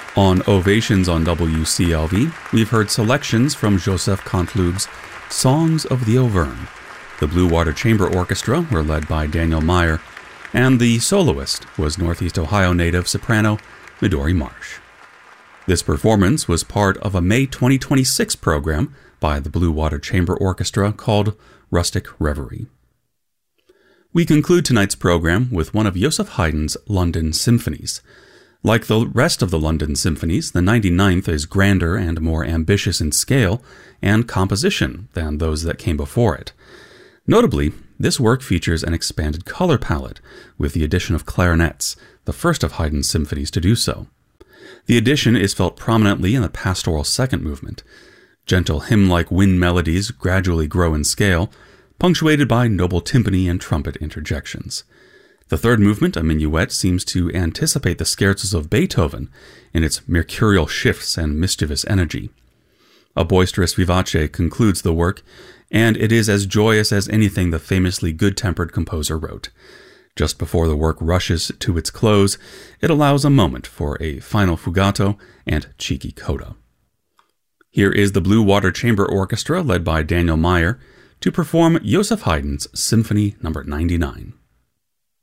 On Ovations on WCLV, we've heard selections from Joseph Canteloub's Songs of the Auvergne. The Blue Water Chamber Orchestra were led by Daniel Meyer, and the soloist was Northeast Ohio native soprano Midori Marsh. This performance was part of a May 2026 program by the Blue Water Chamber Orchestra called Rustic Reverie. We conclude tonight's program with one of Joseph Haydn's London symphonies. Like the rest of the London symphonies, the 99th is grander and more ambitious in scale and composition than those that came before it. Notably, this work features an expanded color palette, with the addition of clarinets, the first of Haydn's symphonies to do so. The addition is felt prominently in the pastoral second movement. Gentle hymn-like wind melodies gradually grow in scale, punctuated by noble timpani and trumpet interjections. The third movement, a minuet, seems to anticipate the scherzos of Beethoven in its mercurial shifts and mischievous energy. A boisterous vivace concludes the work, and it is as joyous as anything the famously good-tempered composer wrote. Just before the work rushes to its close, it allows a moment for a final fugato and cheeky coda. Here is the Blue Water Chamber Orchestra, led by Daniel Meyer, to perform Joseph Haydn's Symphony No. 99.